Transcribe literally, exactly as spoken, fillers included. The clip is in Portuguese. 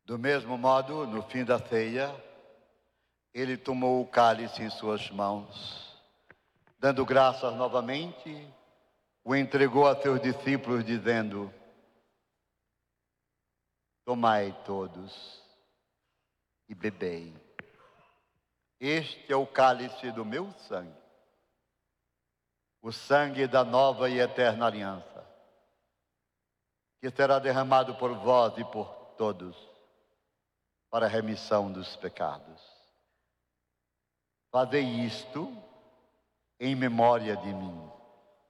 Do mesmo modo, no fim da ceia, ele tomou o cálice em suas mãos, dando graças novamente, o entregou a seus discípulos, dizendo: tomai todos e bebei. Este é o cálice do meu sangue, o sangue da nova e eterna aliança, que será derramado por vós e por todos, para a remissão dos pecados. Fazei isto em memória de mim.